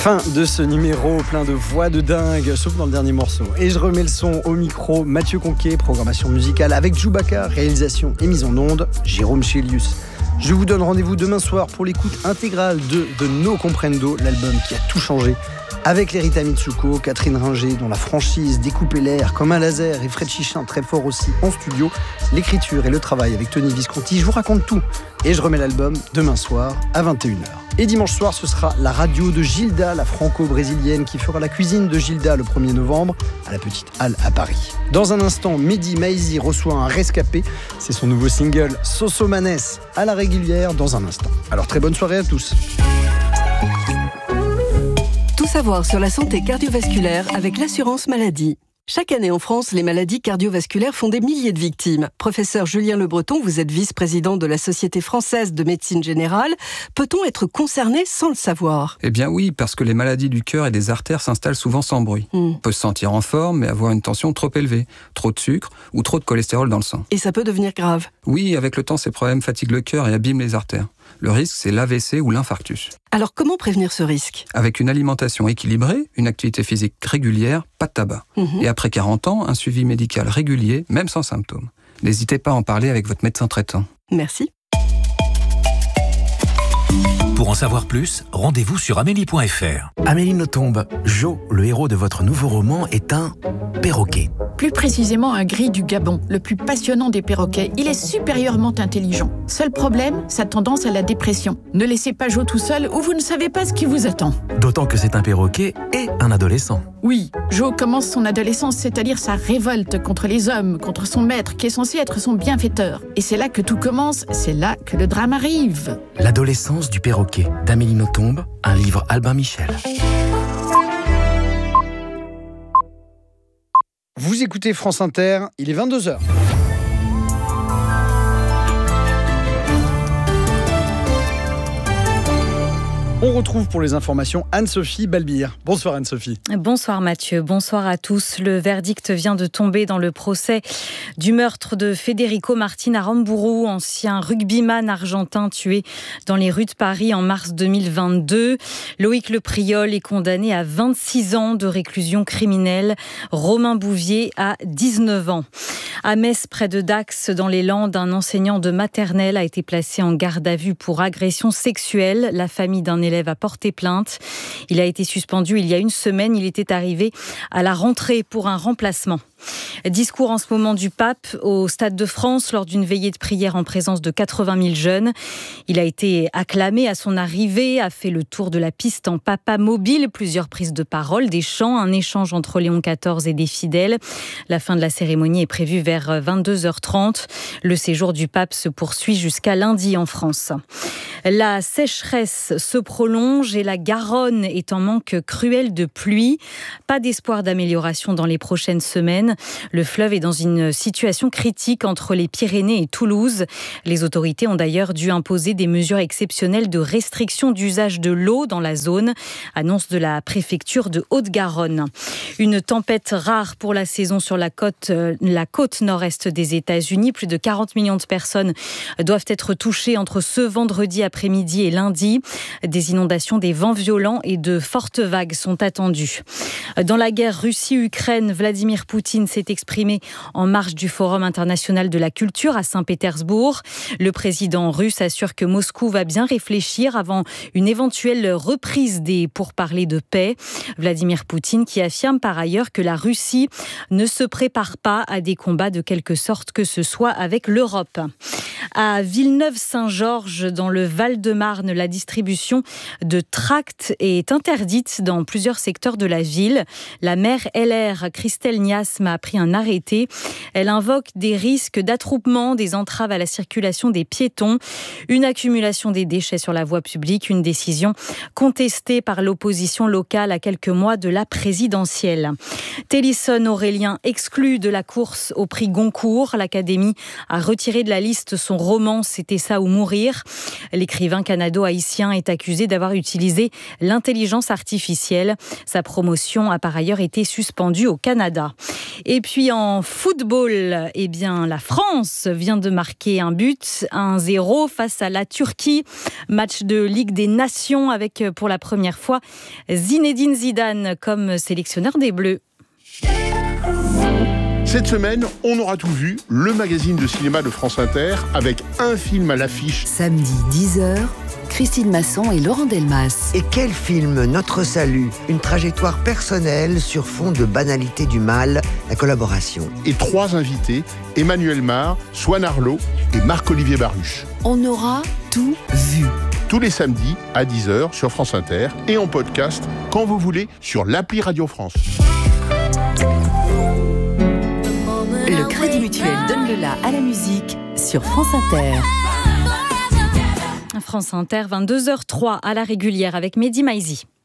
Fin de ce numéro plein de voix de dingue, sauf dans le dernier morceau. Et je remets le son au micro, Mathieu Conquet, programmation musicale avec Chewbacca, réalisation et mise en onde, Jérôme Chélius. Je vous donne rendez-vous demain soir pour l'écoute intégrale de No Comprendo, l'album qui a tout changé. Avec Lerita Mitsuko, Catherine Ringer, dont la franchise découpait l'air comme un laser, et Fred Chichin, très fort aussi en studio. L'écriture et le travail avec Tony Visconti, je vous raconte tout. Et je remets l'album demain soir à 21h. Et dimanche soir, ce sera la radio de Gilda, la franco-brésilienne, qui fera la cuisine de Gilda le 1er novembre à la Petite Halle à Paris. Dans un instant, Mehdi Maizi reçoit un rescapé. C'est son nouveau single Sosomanes à la régulière dans un instant. Alors très bonne soirée à tous. Tout savoir sur la santé cardiovasculaire avec l'assurance maladie. Chaque année en France, les maladies cardiovasculaires font des milliers de victimes. Professeur Julien Le Breton, vous êtes vice-président de la Société française de médecine générale. Peut-on être concerné sans le savoir ? Eh bien oui, parce que les maladies du cœur et des artères s'installent souvent sans bruit. On peut se sentir en forme, mais avoir une tension trop élevée, trop de sucre ou trop de cholestérol dans le sang. Et ça peut devenir grave. Oui, avec le temps, ces problèmes fatiguent le cœur et abîment les artères. Le risque, c'est l'AVC ou l'infarctus. Alors comment prévenir ce risque ? Avec une alimentation équilibrée, une activité physique régulière, pas de tabac. Et après 40 ans, un suivi médical régulier, même sans symptômes. N'hésitez pas à en parler avec votre médecin traitant. Merci. Pour en savoir plus, rendez-vous sur amélie.fr. Amélie Nothomb, Jo, le héros de votre nouveau roman, est un perroquet. Plus précisément un gris du Gabon, le plus passionnant des perroquets. Il est supérieurement intelligent. Seul problème, sa tendance à la dépression. Ne laissez pas Jo tout seul ou vous ne savez pas ce qui vous attend. D'autant que c'est un perroquet et un adolescent. Oui, Jo commence son adolescence, c'est-à-dire sa révolte contre les hommes, contre son maître qui est censé être son bienfaiteur. Et c'est là que tout commence, c'est là que le drame arrive. L'adolescence du perroquet, d'Amélie Nothomb, un livre Albin Michel. Vous écoutez France Inter, il est 22h. On retrouve pour les informations Anne-Sophie Balbir. Bonsoir Anne-Sophie. Bonsoir Mathieu, bonsoir à tous. Le verdict vient de tomber dans le procès du meurtre de Federico Martin Aramburu, ancien rugbyman argentin tué dans les rues de Paris en mars 2022. Loïc Lepriol est condamné à 26 ans de réclusion criminelle. Romain Bouvier à 19 ans. À Metz, près de Dax, dans les Landes, un enseignant de maternelle a été placé en garde à vue pour agression sexuelle. La famille d'un élève a porté plainte. Il a été suspendu il y a une semaine. Il était arrivé à la rentrée pour un remplacement. Discours en ce moment du pape au Stade de France lors d'une veillée de prière en présence de 80 000 jeunes. Il a été acclamé à son arrivée, a fait le tour de la piste en papa mobile, plusieurs prises de parole, des chants, un échange entre Léon XIV et des fidèles. La fin de la cérémonie est prévue vers 22h30. Le séjour du pape se poursuit jusqu'à lundi en France. La sécheresse se prolonge et la Garonne est en manque cruel de pluie. Pas d'espoir d'amélioration dans les prochaines semaines. Le fleuve est dans une situation critique entre les Pyrénées et Toulouse. Les autorités ont d'ailleurs dû imposer des mesures exceptionnelles de restriction d'usage de l'eau dans la zone. Annonce de la préfecture de Haute-Garonne. Une tempête rare pour la saison sur la côte nord-est des États-Unis. Plus de 40 millions de personnes doivent être touchées entre ce vendredi après-midi et lundi. Des inondations, des vents violents et de fortes vagues sont attendues. Dans la guerre Russie-Ukraine, Vladimir Poutine s'est exprimé en marge du Forum international de la culture à Saint-Pétersbourg. Le président russe assure que Moscou va bien réfléchir avant une éventuelle reprise des pourparlers de paix. Vladimir Poutine qui affirme par ailleurs que la Russie ne se prépare pas à des combats de quelque sorte que ce soit avec l'Europe. À Villeneuve-Saint-Georges, dans le Val-de-Marne, la distribution de tracts est interdite dans plusieurs secteurs de la ville. La maire LR, Christelle Niasme, a pris un arrêté. Elle invoque des risques d'attroupement, des entraves à la circulation des piétons, une accumulation des déchets sur la voie publique, une décision contestée par l'opposition locale à quelques mois de la présidentielle. Télisson Aurélien exclu de la course au prix Goncourt. L'Académie a retiré de la liste son roman « C'était ça ou mourir ». L'écrivain canado-haïtien est accusé d'avoir utilisé l'intelligence artificielle. Sa promotion a par ailleurs été suspendue au Canada. Et puis en football, eh bien, la France vient de marquer un but, 1-0 face à la Turquie. Match de Ligue des Nations avec pour la première fois Zinedine Zidane comme sélectionneur des Bleus. Cette semaine, on aura tout vu, le magazine de cinéma de France Inter, avec un film à l'affiche. Samedi 10h, Christine Masson et Laurent Delmas. Et quel film, Notre Salut, une trajectoire personnelle sur fond de banalité du mal, la collaboration. Et 3 invités, Emmanuel Mar, Swan Arlo et Marc-Olivier Baruch. On aura tout vu. Tous les samedis à 10h sur France Inter et en podcast quand vous voulez sur l'appli Radio France. Le Crédit Mutuel donne le la à la musique sur France Inter. France Inter, 22h03 à la régulière avec Mehdi Maizi.